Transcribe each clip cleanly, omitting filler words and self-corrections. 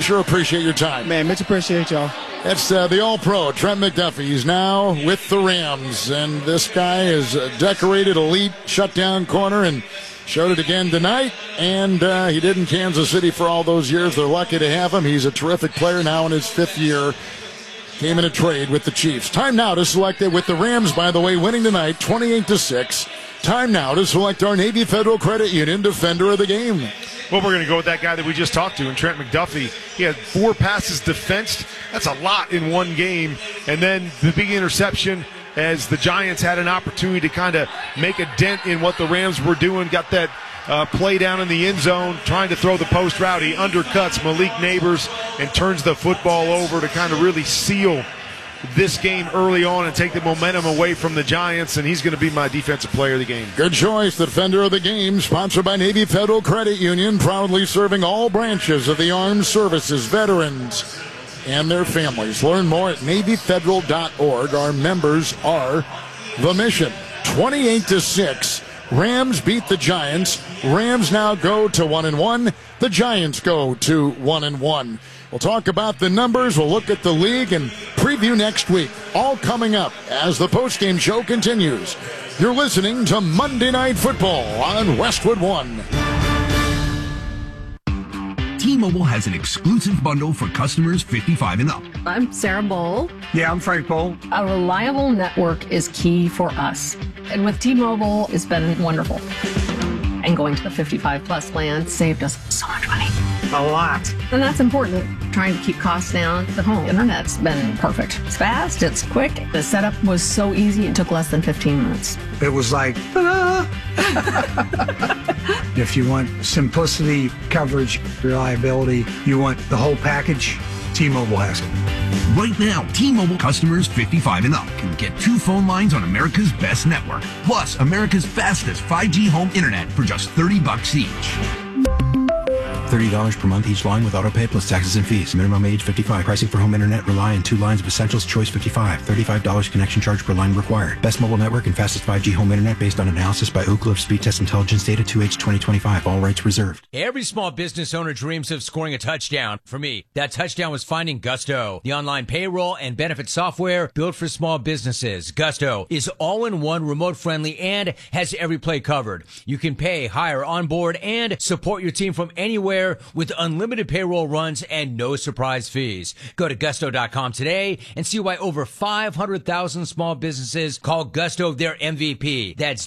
sure appreciate your time. Man, much appreciate y'all. That's the All-Pro, Trent McDuffie. He's now with the Rams, and this guy is a decorated elite shutdown corner and showed it again tonight, and he did in Kansas City for all those years. They're lucky to have him. He's a terrific player now in his 5th year. Came in a trade with the Chiefs. Time now to select it with the Rams, by the way, winning tonight 28-6. Time now to select our Navy Federal Credit Union Defender of the Game. Well, we're going to go with that guy that we just talked to, and Trent McDuffie. He had 4 passes defensed. That's a lot in one game. And then the big interception as the Giants had an opportunity to kind of make a dent in what the Rams were doing. Got that play down in the end zone, trying to throw the post route. He undercuts Malik Neighbors and turns the football over to kind of really seal this game early on and take the momentum away from the Giants, and he's going to be my defensive player of the game. Good choice. The Defender of the Game, sponsored by Navy Federal Credit Union, proudly serving all branches of the armed services, veterans, and their families. Learn more at NavyFederal.org. Our members are the mission. 28-6. Rams beat the Giants. Rams now go to 1-1. The Giants go to 1-1. We'll talk about the numbers. We'll look at the league and preview next week. All coming up as the postgame show continues. You're listening to Monday Night Football on Westwood One. T-Mobile has an exclusive bundle for customers 55 and up. I'm Sarah Bowl. Yeah, I'm Frank Bowl. A reliable network is key for us. And with T-Mobile, it's been wonderful. And going to the 55-plus plan saved us so much money. A lot. And that's important. Trying to keep costs down. The home internet's been perfect. It's fast, it's quick. The setup was so easy, it took less than 15 minutes. It was like, ta-da! If you want simplicity, coverage, reliability, you want the whole package, T-Mobile has it. Right now, T-Mobile customers 55 and up can get 2 phone lines on America's best network, plus America's fastest 5G home internet for just $30 each. $30 per month each line with autopay plus taxes and fees. Minimum age 55. Pricing for home internet rely on 2 lines of Essentials Choice 55. $35 connection charge per line required. Best mobile network and fastest 5G home internet based on analysis by Ookla of Speed Test Intelligence data 2H 2025. All rights reserved. Every small business owner dreams of scoring a touchdown. For me, that touchdown was finding Gusto, the online payroll and benefit software built for small businesses. Gusto is all-in-one, remote-friendly, and has every play covered. You can pay, hire, onboard, and support your team from anywhere with unlimited payroll runs and no surprise fees. Go to gusto.com today and see why over 500,000 small businesses call Gusto their MVP. That's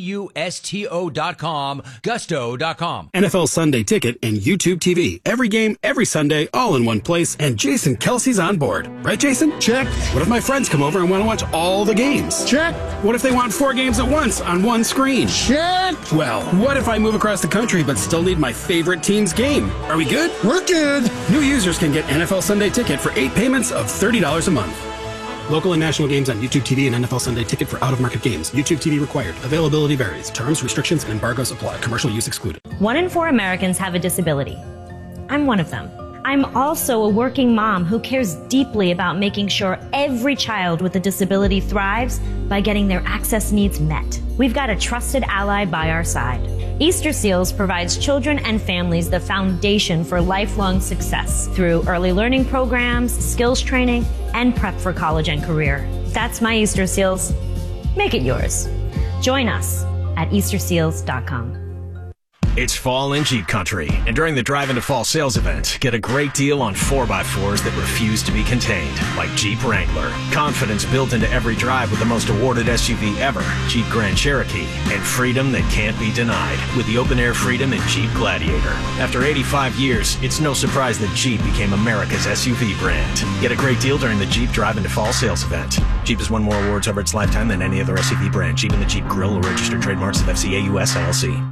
GUSTO.com, gusto.com. NFL Sunday Ticket and YouTube TV. Every game, every Sunday, all in one place, and Jason Kelsey's on board. Right, Jason? Check. What if my friends come over and want to watch all the games? Check. What if they want 4 games at once on one screen? Check. Well, what if I move across the country but still need my favorite team's game? Are we good? We're good. New users can get NFL Sunday Ticket for 8 payments of $30 a month. Local and national games on YouTube TV and NFL Sunday Ticket for out-of-market games. YouTube TV required. Availability varies. Terms, restrictions, and embargoes apply. Commercial use excluded. 1 in 4 Americans have a disability. I'm one of them. I'm also a working mom who cares deeply about making sure every child with a disability thrives by getting their access needs met. We've got a trusted ally by our side. Easter Seals provides children and families the foundation for lifelong success through early learning programs, skills training, and prep for college and career. That's my Easter Seals. Make it yours. Join us at easterseals.com. It's fall in Jeep country, and during the Drive into Fall sales event, get a great deal on 4x4s that refuse to be contained, like Jeep Wrangler. Confidence built into every drive with the most awarded SUV ever, Jeep Grand Cherokee, and freedom that can't be denied with the open-air freedom in Jeep Gladiator. After 85 years, it's no surprise that Jeep became America's SUV brand. Get a great deal during the Jeep Drive into Fall sales event. Jeep has won more awards over its lifetime than any other SUV brand. Jeep and the Jeep Grill are registered trademarks of FCA US LLC.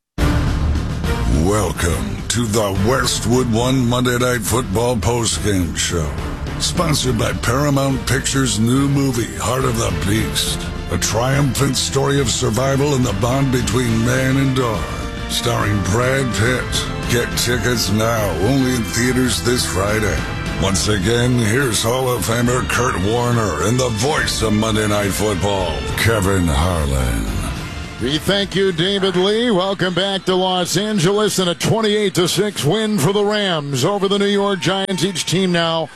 Welcome to the Westwood One Monday Night Football postgame show. Sponsored by Paramount Pictures' new movie, Heart of the Beast. A triumphant story of survival and the bond between man and dog. Starring Brad Pitt. Get tickets now, only in theaters this Friday. Once again, here's Hall of Famer Kurt Warner and the voice of Monday Night Football, Kevin Harlan. We thank you, David Lee. Welcome back to Los Angeles, and a 28-6 win for the Rams over the New York Giants. Each team now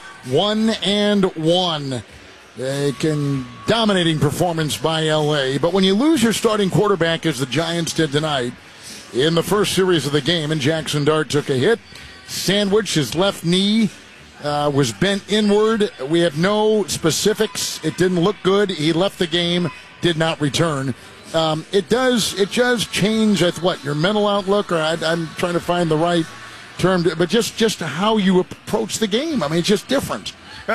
1-1. Dominating performance by L.A. But when you lose your starting quarterback, as the Giants did tonight, in the first series of the game, and Jackson Dart took a hit, sandwich, his left knee was bent inward. We have no specifics. It didn't look good. He left the game, did not return. It does change your mental outlook, or I'm trying to find the right term, but just how you approach the game. I mean, it's just different.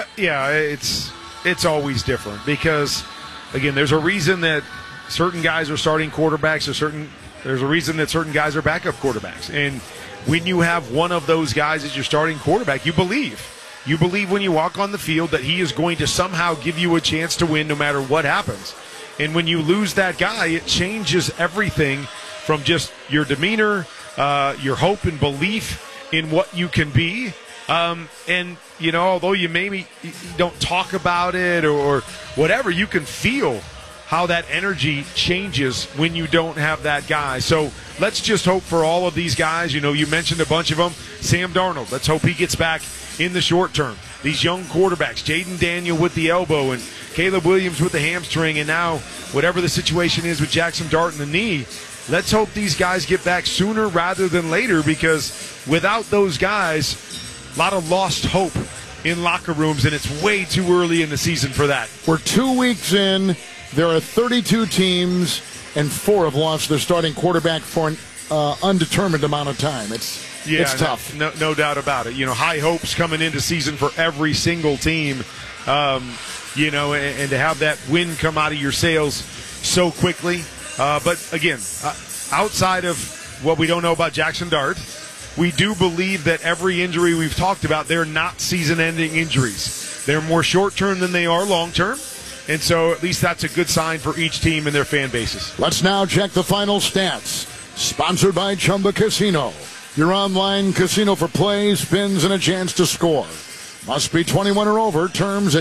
It's always different because, again, there's a reason that certain guys are starting quarterbacks, there's a reason that certain guys are backup quarterbacks. And when you have one of those guys as your starting quarterback, you believe when you walk on the field that he is going to somehow give you a chance to win no matter what happens. And when you lose that guy, it changes everything from just your demeanor, your hope and belief in what you can be. And, although you maybe don't talk about it or whatever, you can feel how that energy changes when you don't have that guy. So let's just hope for all of these guys. You mentioned a bunch of them. Sam Darnold, let's hope he gets back in the short term. These young quarterbacks, Jaden Daniel with the elbow and Caleb Williams with the hamstring, and now whatever the situation is with Jackson Dart in the knee, let's hope these guys get back sooner rather than later, because without those guys, a lot of lost hope in locker rooms, and it's way too early in the season for that. We're 2 weeks in. There are 32 teams, and 4 have lost their starting quarterback for an undetermined amount of time. It's tough. No doubt about it. High hopes coming into season for every single team. And to have that win come out of your sails so quickly. But again, outside of what we don't know about Jackson Dart, we do believe that every injury we've talked about, they're not season-ending injuries. They're more short-term than they are long-term. And so at least that's a good sign for each team and their fan bases. Let's now check the final stats. Sponsored by Chumba Casino. Your online casino for plays, spins, and a chance to score. Must be 21 or over. Terms at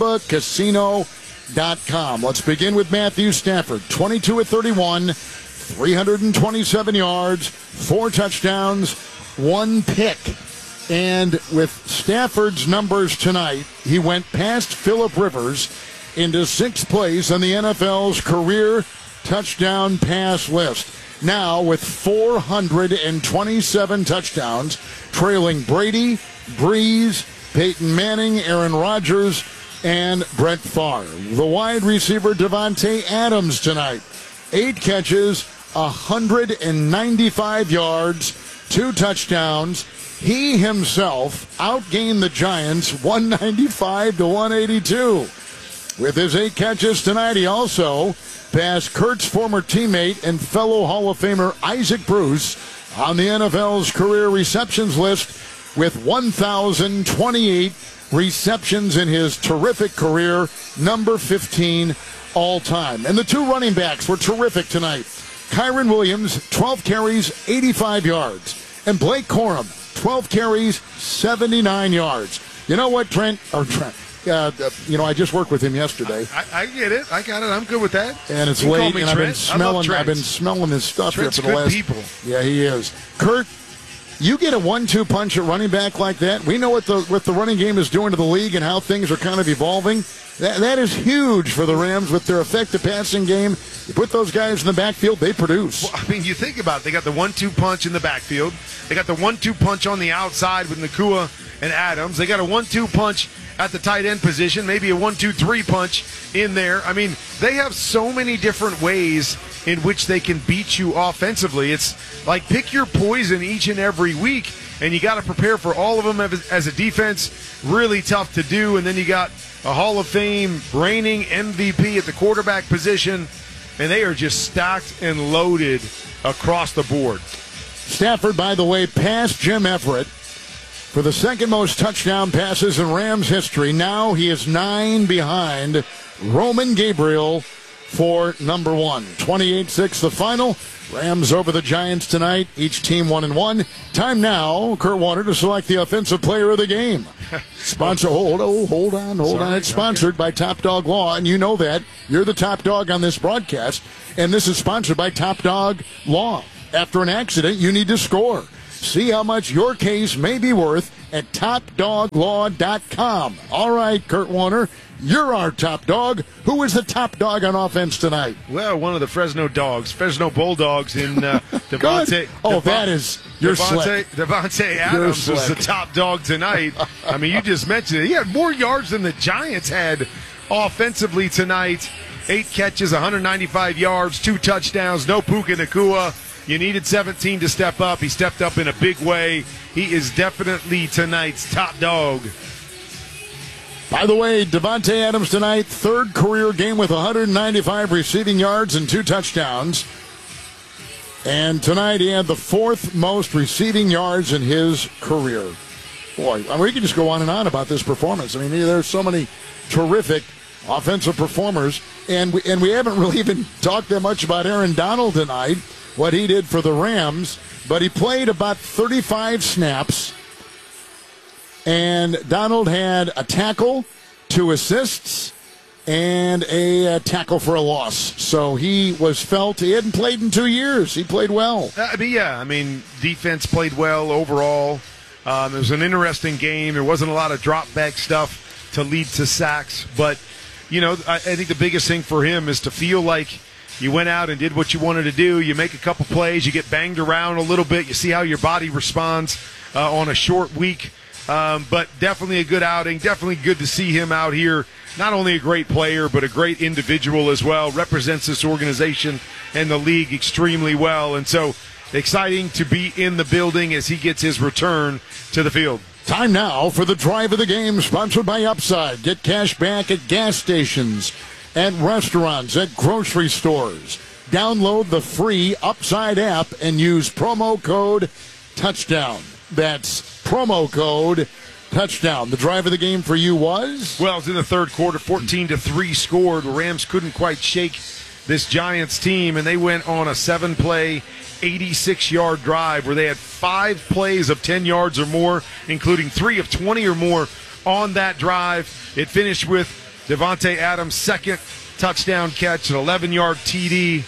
ChumbaCasino.com. Let's begin with Matthew Stafford. 22 of 31, 327 yards, 4 touchdowns, 1 pick. And with Stafford's numbers tonight, he went past Phillip Rivers into 6th place on the NFL's career touchdown pass list. Now with 427 touchdowns, trailing Brady, Breeze, Peyton Manning, Aaron Rodgers, and Brett Favre. The wide receiver Devontae Adams tonight. 8 catches, 195 yards, 2 touchdowns. He himself outgained the Giants 195-182. With his 8 catches tonight, he also passed Kurt's former teammate and fellow Hall of Famer Isaac Bruce on the NFL's career receptions list with 1,028 receptions in his terrific career, number 15 all-time. And the 2 running backs were terrific tonight. Kyron Williams, 12 carries, 85 yards. And Blake Corum, 12 carries, 79 yards. You know what, Trent? I just worked with him yesterday. I get it. I got it. I'm good with that. And it's late, and I've been smelling his stuff Trent's here for the last. People. Yeah, he is. Kurt, you get a 1-2 punch at running back like that. We know what the running game is doing to the league and how things are kind of evolving. That is huge for the Rams with their effective passing game. You put those guys in the backfield, they produce. Well, I mean, you think about it. They got the 1-2 punch in the backfield. They got the 1-2 punch on the outside with Nakua and Adams. They got a 1-2 punch at the tight end position, maybe a 1-2-3 punch in there. I mean, they have so many different ways in which they can beat you offensively. It's like pick your poison each and every week, and you got to prepare for all of them as a defense. Really tough to do. And then you got a Hall of Fame reigning MVP at the quarterback position, and they are just stacked and loaded across the board. Stafford, by the way, passed Jim Everett for the second most touchdown passes in Rams history. Now he is 9 behind Roman Gabriel for number 1. 28-6 the final. Rams over the Giants tonight. Each team 1-1. Time now, Kurt Warner, to select the offensive player of the game. Hold on. It's sponsored by Top Dog Law, and you know that. You're the top dog on this broadcast, and this is sponsored by Top Dog Law. After an accident, you need to score. See how much your case may be worth at TopDogLaw.com. All right, Kurt Warner, you're our top dog. Who is the top dog on offense tonight? Well, one of the Fresno Bulldogs in Devontae. That is your slick. Devontae Adams was the top dog tonight. I mean, you just mentioned it. He had more yards than the Giants had offensively tonight. 8 catches, 195 yards, 2 touchdowns, no Puka Nacua. You needed 17 to step up. He stepped up in a big way. He is definitely tonight's top dog. By the way, Devontae Adams tonight, 3rd career game with 195 receiving yards and 2 touchdowns. And tonight he had the 4th most receiving yards in his career. Boy, I mean, we can just go on and on about this performance. I mean, there's so many terrific offensive performers. And we haven't really even talked that much about Aaron Donald tonight, what he did for the Rams. But he played about 35 snaps. And Donald had a tackle, 2 assists, and a tackle for a loss. So he was felt. He hadn't played in 2 years. He played well. Defense played well overall. It was an interesting game. There wasn't a lot of drop-back stuff to lead to sacks. But, I think the biggest thing for him is to feel like you went out and did what you wanted to do. You make a couple plays. You get banged around a little bit. You see how your body responds on a short week. But definitely a good outing. Definitely good to see him out here. Not only a great player, but a great individual as well. Represents this organization and the league extremely well. And so exciting to be in the building as he gets his return to the field. Time now for the drive of the game, sponsored by Upside. Get cash back at gas stations, at restaurants, at grocery stores. Download the free Upside app and use promo code Touchdown. That's promo code Touchdown. The drive of the game for you was? Well, it was in the 3rd quarter, 14-3 scored. The Rams couldn't quite shake this Giants team, and they went on a 7-play, 86-yard drive where they had 5 plays of 10 yards or more, including 3 of 20 or more on that drive. It finished with Devontae Adams' 2nd touchdown catch, an 11-yard TD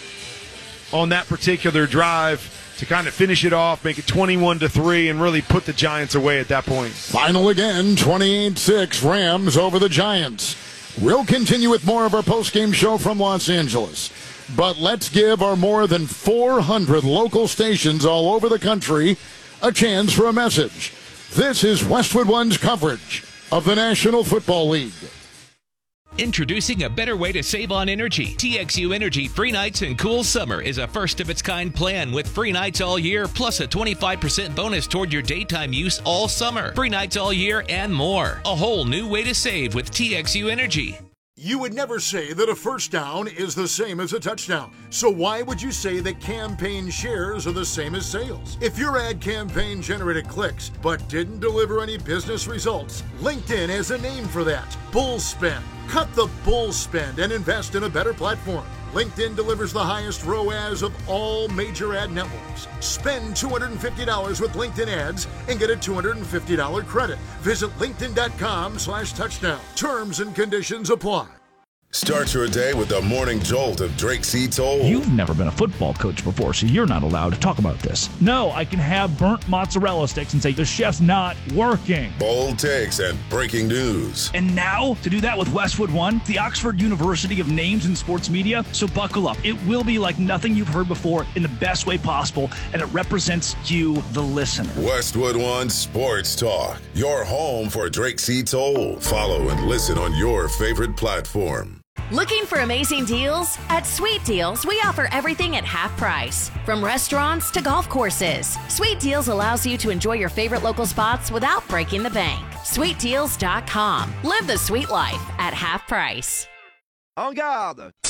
on that particular drive to kind of finish it off, make it 21-3, and really put the Giants away at that point. Final again, 28-6, Rams over the Giants. We'll continue with more of our postgame show from Los Angeles. But let's give our more than 400 local stations all over the country a chance for a message. This is Westwood One's coverage of the National Football League. Introducing a better way to save on energy. TXU Energy Free Nights and Cool Summer is a first-of-its-kind plan with free nights all year, plus a 25% bonus toward your daytime use all summer. Free nights all year and more. A whole new way to save with TXU Energy. You would never say that a first down is the same as a touchdown. So why would you say that campaign shares are the same as sales? If your ad campaign generated clicks but didn't deliver any business results, LinkedIn has a name for that: bull spend. Cut the bull spend and invest in a better platform. LinkedIn delivers the highest ROAS of all major ad networks. Spend $250 with LinkedIn ads and get a $250 credit. Visit linkedin.com/touchdown. Terms and conditions apply. Start your day with the morning jolt of Drake C. Toll. You've never been a football coach before, so you're not allowed to talk about this. No, I can have burnt mozzarella sticks and say the chef's not working. Bold takes and breaking news. And now, to do that with Westwood One, the Oxford University of Names in Sports Media. So buckle up. It will be like nothing you've heard before in the best way possible, and it represents you, the listener. Westwood One Sports Talk, your home for Drake C. Toll. Follow and listen on your favorite platform. Looking for amazing deals? At Sweet Deals, we offer everything at half price. From restaurants to golf courses, Sweet Deals allows you to enjoy your favorite local spots without breaking the bank. SweetDeals.com. Live the sweet life at half price. En garde!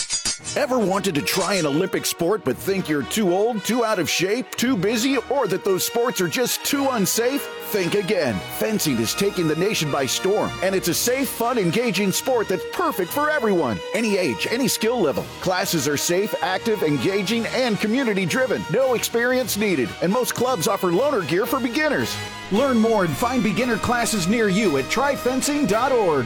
Ever wanted to try an Olympic sport but think you're too old, too out of shape, too busy, or that those sports are just too unsafe? Think again. Fencing is taking the nation by storm, and it's a safe, fun, engaging sport that's perfect for everyone. Any age, any skill level. Classes are safe, active, engaging, and community-driven. No experience needed, and most clubs offer loaner gear for beginners. Learn more and find beginner classes near you at tryfencing.org.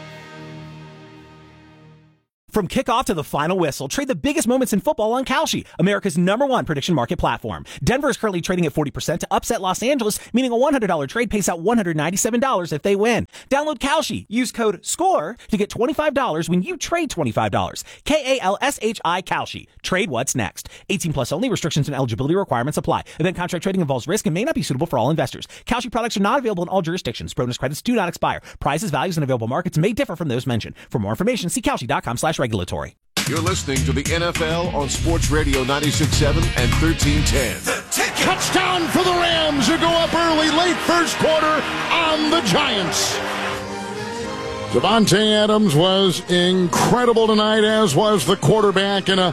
From kickoff to the final whistle, trade the biggest moments in football on Kalshi, America's #1 prediction market platform. Denver is currently trading at 40% to upset Los Angeles, meaning a $100 trade pays out $197 if they win. Download Kalshi. Use code SCORE to get $25 when you trade $25. KALSHI Kalshi. Trade what's next. 18 plus only. Restrictions and eligibility requirements apply. Event contract trading involves risk and may not be suitable for all investors. Kalshi products are not available in all jurisdictions. Bonus credits do not expire. Prices, values, and available markets may differ from those mentioned. For more information, see Kalshi.com/regulatory. You're listening to the NFL on Sports Radio 96.7 and 1310. Touchdown for the Rams, who go up early, late first quarter on the Giants. Davante Adams was incredible tonight, as was the quarterback, in a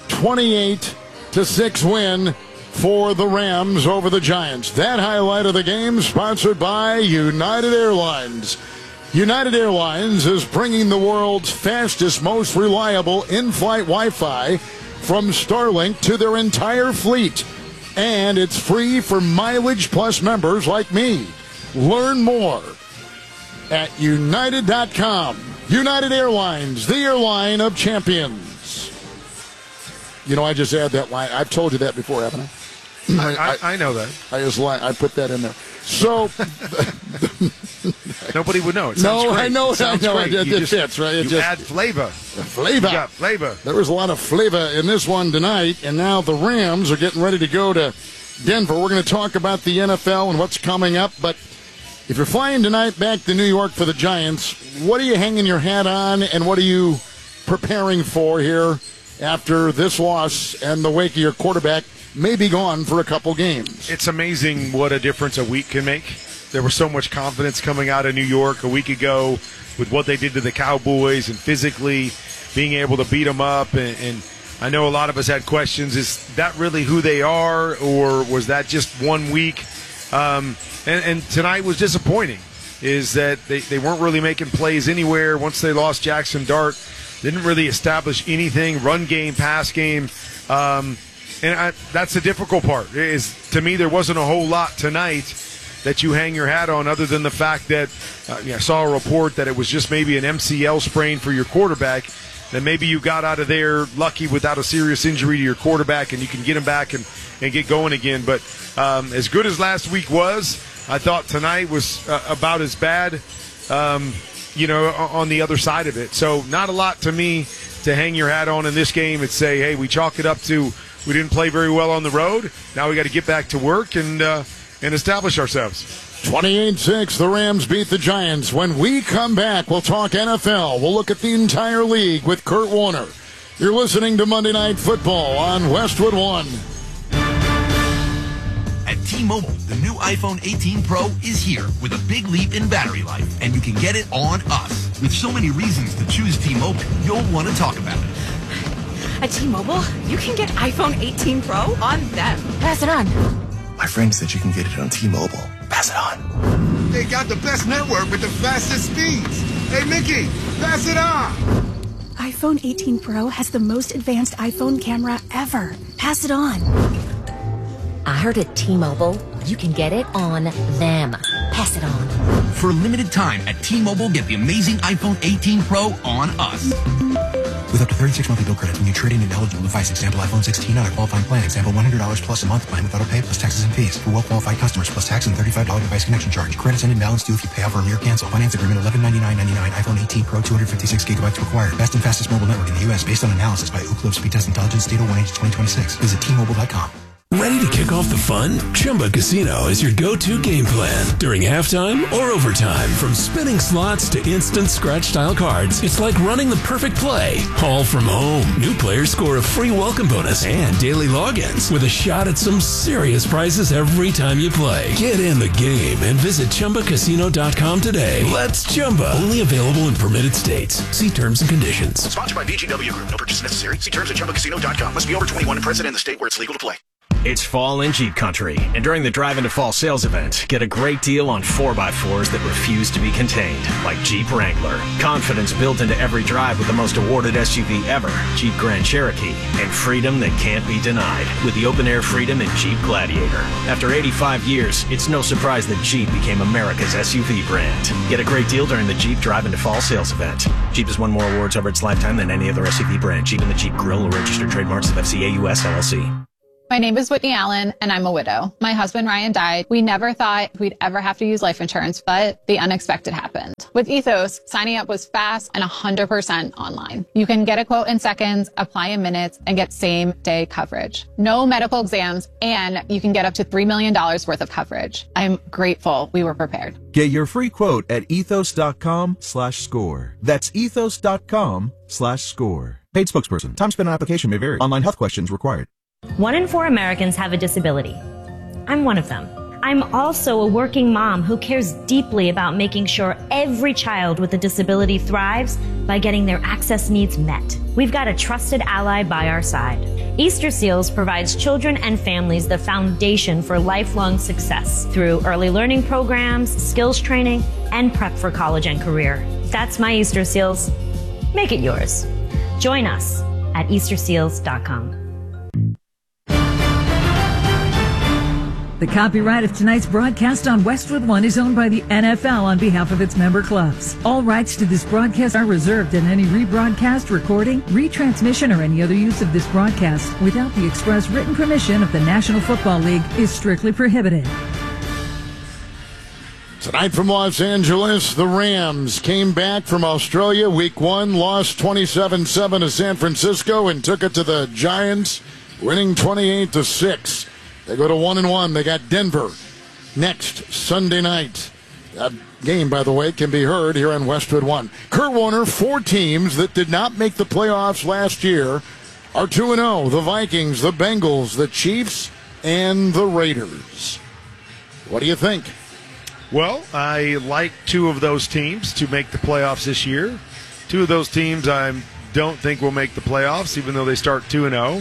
28-6 win for the Rams over the Giants. That highlight of the game sponsored by United Airlines. United Airlines is bringing the world's fastest, most reliable in-flight Wi-Fi from Starlink to their entire fleet. And it's free for Mileage Plus members like me. Learn more at United.com. United Airlines, the airline of champions. You know, I just add that line. I've told you that before, haven't I? I know that. I put that in there. So nobody would know. It sounds great. I know. It fits, right? You add flavor. Flavor. You got flavor. There was a lot of flavor in this one tonight, and now the Rams are getting ready to go to Denver. We're going to talk about the NFL and what's coming up, but if you're flying tonight back to New York for the Giants, what are you hanging your hat on, and what are you preparing for here after this loss and the wake of your quarterback may be gone for a couple games? It's amazing what a difference a week can make. There was so much confidence coming out of New York a week ago with what they did to the Cowboys and physically being able to beat them up. And I know a lot of us had questions. Is that really who they are, or was that just 1 week? And tonight was disappointing, is that they weren't really making plays anywhere. Once they lost Jackson Dart, didn't really establish anything, run game, pass game. And that's the difficult part. Is, to me, there wasn't a whole lot tonight that you hang your hat on, other than the fact that I saw a report that it was just maybe an MCL sprain for your quarterback, that maybe you got out of there lucky without a serious injury to your quarterback and you can get him back and get going again. But as good as last week was, I thought tonight was about as bad, on the other side of it. So not a lot to me to hang your hat on in this game and say, hey, we chalk it up to we didn't play very well on the road. Now we got to get back to work and establish ourselves. 28-6, the Rams beat the Giants. When we come back, we'll talk NFL. We'll look at the entire league with Kurt Warner. You're listening to Monday Night Football on Westwood One. At T-Mobile, the new iPhone 18 Pro is here with a big leap in battery life, and you can get it on us. With so many reasons to choose T-Mobile, you'll want to talk about it. At T-Mobile, you can get iPhone 18 Pro on them. Pass it on. My friend said you can get it on T-Mobile. Pass it on. They got the best network with the fastest speeds. Hey, Mickey, pass it on. iPhone 18 Pro has the most advanced iPhone camera ever. Pass it on. I heard at T-Mobile, you can get it on them. Pass it on. For a limited time at T-Mobile, get the amazing iPhone 18 Pro on us. With up to 36 monthly bill credits when you trade in an eligible device. Example, iPhone 16 on a qualifying plan. Example, $100 plus a month plan with auto pay plus taxes and fees. For well-qualified customers, plus tax and $35 device connection charge. Credits and imbalance due if you pay off early or cancel. Finance agreement $1199.99. iPhone 18 Pro 256 gigabytes required. Best and fastest mobile network in the U.S. based on analysis by Ookla Speed Test Intelligence Data 1H 2026. Visit T-Mobile.com. Ready to kick off the fun? Chumba Casino is your go-to game plan. During halftime or overtime, from spinning slots to instant scratch-style cards, it's like running the perfect play, all from home. New players score a free welcome bonus and daily logins with a shot at some serious prizes every time you play. Get in the game and visit ChumbaCasino.com today. Let's Chumba. Only available in permitted states. See terms and conditions. Sponsored by VGW Group. No purchase necessary. See terms at ChumbaCasino.com. Must be over 21 and present in the state where it's legal to play. It's fall in Jeep Country, and during the Drive into Fall sales event, get a great deal on 4x4s that refuse to be contained, like Jeep Wrangler. Confidence built into every drive with the most awarded SUV ever, Jeep Grand Cherokee, and freedom that can't be denied with the open-air freedom in Jeep Gladiator. After 85 years, it's no surprise that Jeep became America's SUV brand. Get a great deal during the Jeep Drive into Fall sales event. Jeep has won more awards over its lifetime than any other SUV brand. Jeep and the Jeep Grill are registered trademarks of FCA US LLC. My name is Whitney Allen, and I'm a widow. My husband, Ryan, died. We never thought we'd ever have to use life insurance, but the unexpected happened. With Ethos, signing up was fast and 100% online. You can get a quote in seconds, apply in minutes, and get same-day coverage. No medical exams, and you can get up to $3 million worth of coverage. I'm grateful we were prepared. Get your free quote at ethos.com/score. That's ethos.com/score. Paid spokesperson. Time spent on application may vary. Online health questions required. 1 in 4 Americans have a disability. I'm one of them. I'm also a working mom who cares deeply about making sure every child with a disability thrives by getting their access needs met. We've got a trusted ally by our side. Easter Seals provides children and families the foundation for lifelong success through early learning programs, skills training, and prep for college and career. That's my Easter Seals. Make it yours. Join us at easterseals.com. The copyright of tonight's broadcast on Westwood One is owned by the NFL on behalf of its member clubs. All rights to this broadcast are reserved, and any rebroadcast, recording, retransmission, or any other use of this broadcast without the express written permission of the National Football League is strictly prohibited. Tonight from Los Angeles, the Rams came back from Australia Week 1, lost 27-7 to San Francisco, and took it to the Giants, winning 28-6. They go to 1-1. They got Denver next Sunday night. That game, by the way, can be heard here on Westwood One. Kurt Warner, 4 teams that did not make the playoffs last year are 2-0. The Vikings, the Bengals, the Chiefs, and the Raiders. What do you think? Well, I like 2 of those teams to make the playoffs this year. 2 of those teams I don't think will make the playoffs, even though they start 2-0.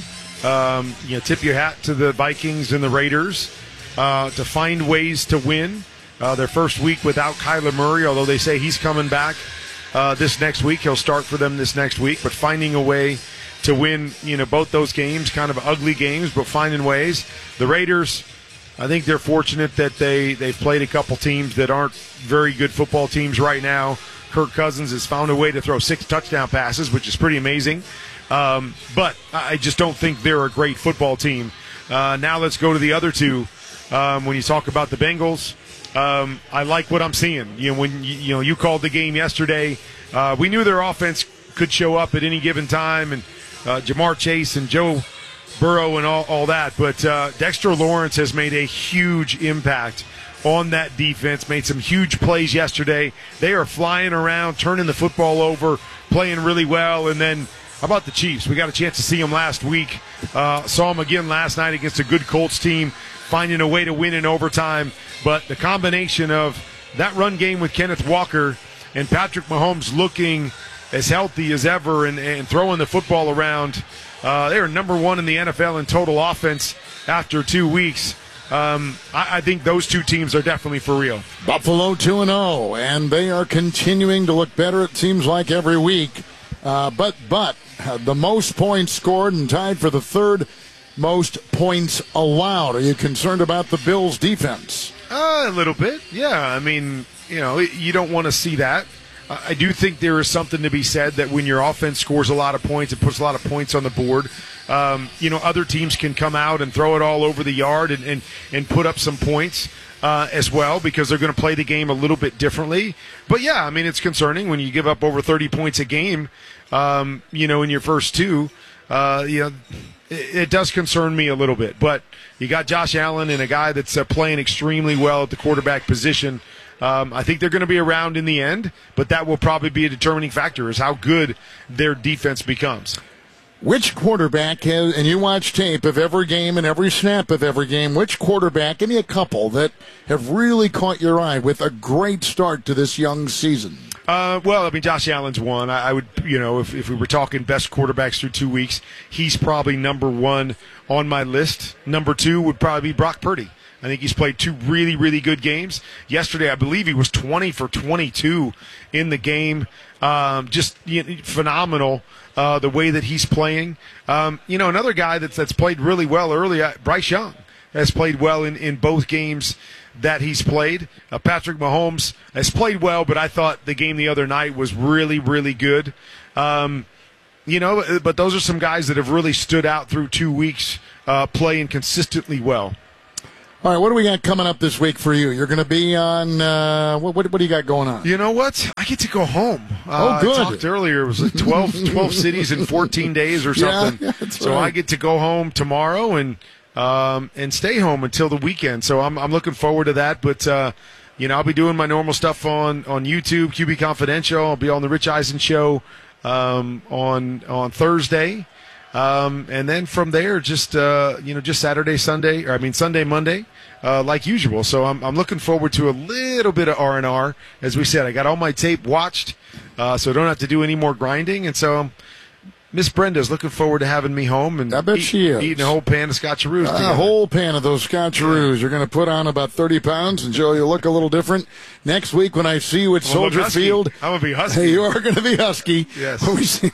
Tip your hat to the Vikings and the Raiders to find ways to win. Their first week without Kyler Murray, although they say he's coming back this next week. He'll start for them this next week, but finding a way to win, both those games, kind of ugly games, but finding ways. The Raiders, I think they're fortunate that they've played a couple teams that aren't very good football teams right now. Kirk Cousins has found a way to throw 6 touchdown passes, which is pretty amazing. But I just don't think they're a great football team. Now let's go to the other 2. When you talk about the Bengals, I like what I'm seeing. When you called the game yesterday, we knew their offense could show up at any given time, and Jamar Chase and Joe Burrow and all that. But Dexter Lawrence has made a huge impact on that defense, made some huge plays yesterday. They are flying around, turning the football over, playing really well, and then how about the Chiefs? We got a chance to see them last week. Saw them again last night against a good Colts team, finding a way to win in overtime. But the combination of that run game with Kenneth Walker and Patrick Mahomes looking as healthy as ever and throwing the football around, they are number 1 in the NFL in total offense after 2 weeks. I think those 2 teams are definitely for real. Buffalo 2-0, and they are continuing to look better, it seems like, every week. But the most points scored and tied for the 3rd most points allowed. Are you concerned about the Bills' defense? A little bit, yeah. I mean, you don't want to see that. I do think there is something to be said that when your offense scores a lot of points, it puts a lot of points on the board. Other teams can come out and throw it all over the yard and put up some points as well, because they're going to play the game a little bit differently. But yeah, I mean, it's concerning when you give up over 30 points a game, in your first 2. it does concern me a little bit. But you got Josh Allen and a guy that's playing extremely well at the quarterback position. I think they're going to be around in the end, but that will probably be a determining factor is how good their defense becomes. Which quarterback has, and you watch tape of every game and every snap of every game, which quarterback, give me a couple that have really caught your eye with a great start to this young season? Well, I mean, Josh Allen's one. I would, if we were talking best quarterbacks through 2 weeks, he's probably number one on my list. Number two would probably be Brock Purdy. I think he's played 2 really, really good games. Yesterday, I believe he was 20 for 22 in the game. Just phenomenal the way that he's playing. Another guy that's played really well early, Bryce Young, has played well in both games that he's played. Patrick Mahomes has played well, but I thought the game the other night was really, really good. But those are some guys that have really stood out through 2 weeks playing consistently well. All right, what do we got coming up this week for you? You're going to be on, what do you got going on? You know what? I get to go home. Oh, good. I talked earlier. It was like 12 cities in 14 days or something. Yeah, that's so right. I get to go home tomorrow and stay home until the weekend. So I'm looking forward to that. But, I'll be doing my normal stuff on YouTube, QB Confidential. I'll be on the Rich Eisen Show on Thursday. And then from there, just Saturday, Sunday, Monday, like usual. So I'm looking forward to a little bit of R&R. As we said, I got all my tape watched, so I don't have to do any more grinding. And so Miss Brenda's looking forward to having me home and I bet she is. Eating a whole pan of Scotcheroos. A whole pan of those Scotcheroos. You're going to put on about 30 pounds, and Joe, you'll look a little different. Next week when I see you at Soldier Field. I'm going to be husky. Hey, you are going to be husky. Yes.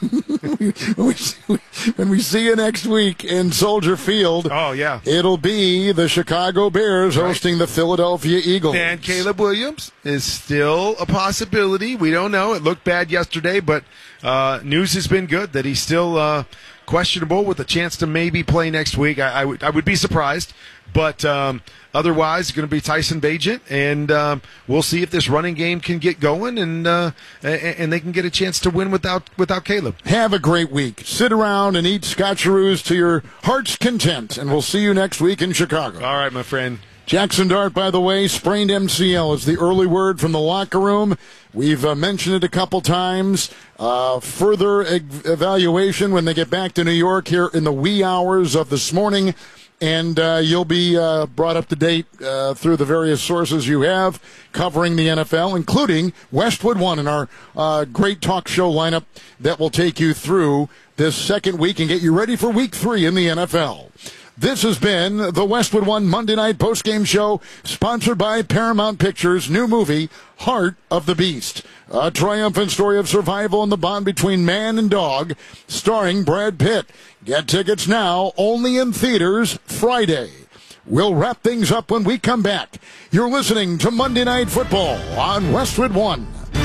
When we see you next week in Soldier Field, oh, yeah, it'll be the Chicago Bears hosting the Philadelphia Eagles. And Caleb Williams is still a possibility. We don't know. It looked bad yesterday, but news has been good that he's still questionable with a chance to maybe play next week. I would be surprised, but otherwise it's going to be Tyson Bagent, and we'll see if this running game can get going and they can get a chance to win without Caleb. Have a great week. Sit around and eat Scotcheroos to your heart's content, and we'll see you next week in Chicago. All right, my friend. Jackson Dart, by the way, sprained MCL is the early word from the locker room. We've mentioned it a couple times. Further evaluation when they get back to New York here in the wee hours of this morning. And you'll be brought up to date through the various sources you have covering the NFL, including Westwood One and our great talk show lineup that will take you through this second week and get you ready for week 3 in the NFL. This has been the Westwood One Monday Night Postgame Show, sponsored by Paramount Pictures' new movie, Heart of the Beast. A triumphant story of survival and the bond between man and dog, starring Brad Pitt. Get tickets now, only in theaters Friday. We'll wrap things up when we come back. You're listening to Monday Night Football on Westwood One.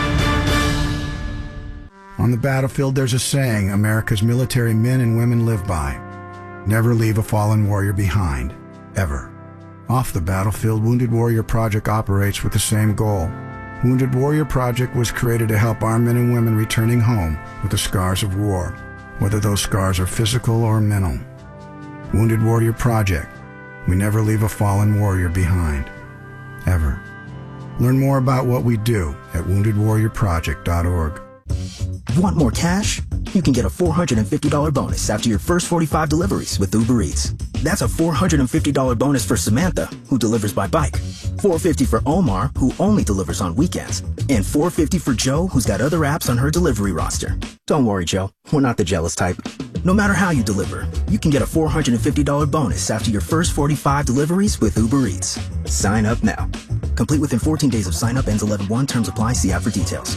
On the battlefield, there's a saying America's military men and women live by. Never leave a fallen warrior behind, ever. Off the battlefield, Wounded Warrior Project operates with the same goal. Wounded Warrior Project was created to help our men and women returning home with the scars of war, whether those scars are physical or mental. Wounded Warrior Project. We never leave a fallen warrior behind, ever. Learn more about what we do at woundedwarriorproject.org. Want more cash? You can get a $450 bonus after your first 45 deliveries with Uber Eats. That's a $450 bonus for Samantha, who delivers by bike, $450 for Omar, who only delivers on weekends, and $450 for Joe, who's got other apps on her delivery roster. Don't worry, Joe. We're not the jealous type. No matter how you deliver, you can get a $450 bonus after your first 45 deliveries with Uber Eats. Sign up now. Complete within 14 days of sign up, ends 11/1. Terms apply. See app for details.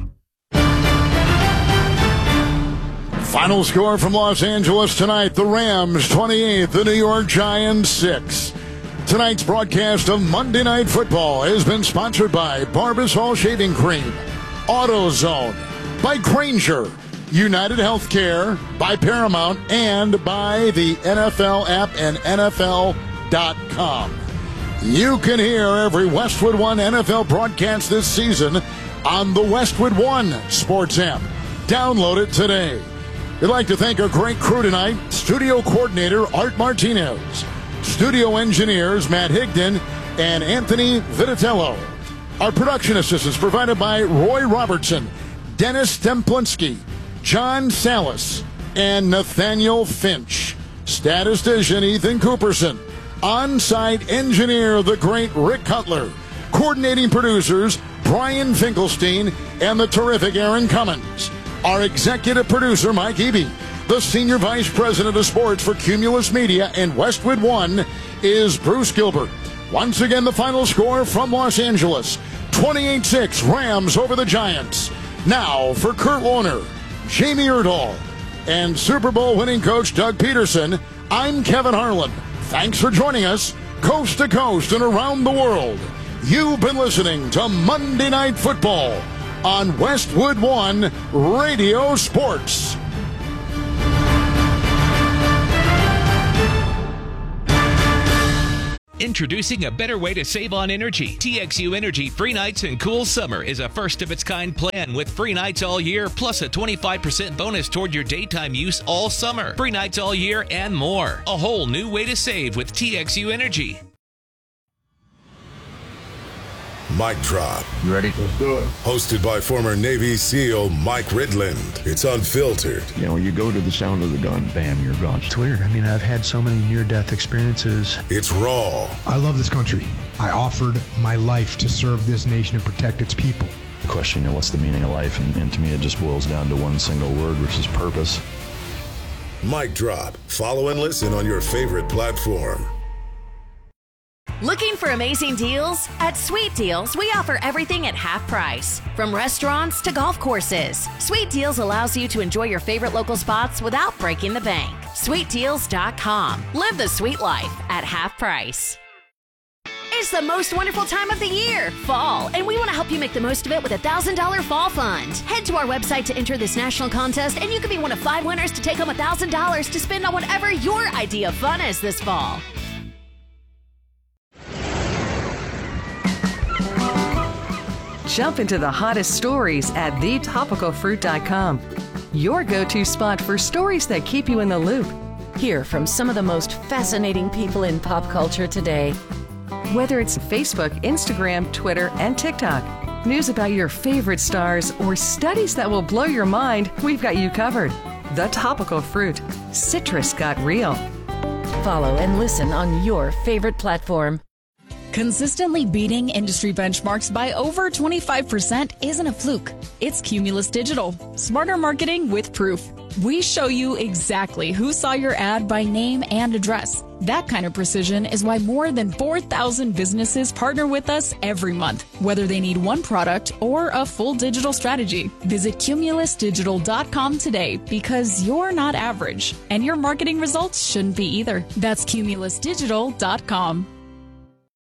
Final score from Los Angeles tonight, the Rams 28, the New York Giants 6. Tonight's broadcast of Monday Night Football has been sponsored by Barbasol Shaving Cream, AutoZone, by Grainger, United Healthcare, by Paramount, and by the NFL app and NFL.com. You can hear every Westwood One NFL broadcast this season on the Westwood One Sports app. Download it today. We'd like to thank our great crew tonight. Studio coordinator Art Martinez. Studio engineers Matt Higdon and Anthony Vitatello. Our production assistance provided by Roy Robertson, Dennis Templinski, John Salas, and Nathaniel Finch. Statistician Ethan Cooperson. On-site engineer the great Rick Cutler. Coordinating producers Brian Finkelstein and the terrific Aaron Cummins. Our executive producer Mike Eby. The senior vice president of sports for Cumulus Media and Westwood One is Bruce Gilbert. Once again, the final score from Los Angeles, 28-6 Rams over the Giants. Now for Kurt Warner, Jamie Erdahl, and Super Bowl winning coach Doug Peterson, I'm Kevin Harlan. Thanks for joining us, coast to coast and around the world. You've been listening to Monday Night Football on Westwood One Radio Sports. Introducing a better way to save on energy. TXU Energy Free Nights and Cool Summer is a first-of-its-kind plan with free nights all year, plus a 25% bonus toward your daytime use all summer. Free nights all year and more. A whole new way to save with TXU Energy. Mic Drop. You ready? Let's do it. Hosted by former Navy SEAL Mike Ridland. It's unfiltered. You know, you go to the sound of the gun, bam, you're gone. It's weird. I mean, I've had so many near-death experiences. It's raw. I love this country. I offered my life to serve this nation and protect its people. The question, what's the meaning of life? And to me, it just boils down to one single word, which is purpose. Mic Drop. Follow and listen on your favorite platform. Looking for amazing deals? At Sweet Deals, we offer everything at half price. From restaurants to golf courses, Sweet Deals allows you to enjoy your favorite local spots without breaking the bank. SweetDeals.com. Live the sweet life at half price. It's the most wonderful time of the year, fall, and we want to help you make the most of it with a $1,000 fall fund. Head to our website to enter this national contest, and you could be one of 5 winners to take home $1,000 to spend on whatever your idea of fun is this fall. Jump into the hottest stories at thetopicalfruit.com. Your go-to spot for stories that keep you in the loop. Hear from some of the most fascinating people in pop culture today. Whether it's Facebook, Instagram, Twitter, and TikTok, news about your favorite stars, or studies that will blow your mind, we've got you covered. The Topical Fruit. Citrus got real. Follow and listen on your favorite platform. Consistently beating industry benchmarks by over 25% isn't a fluke. It's Cumulus Digital. Smarter marketing with proof. We show you exactly who saw your ad by name and address. That kind of precision is why more than 4,000 businesses partner with us every month, whether they need one product or a full digital strategy. Visit cumulusdigital.com today because you're not average, and your marketing results shouldn't be either. That's cumulusdigital.com.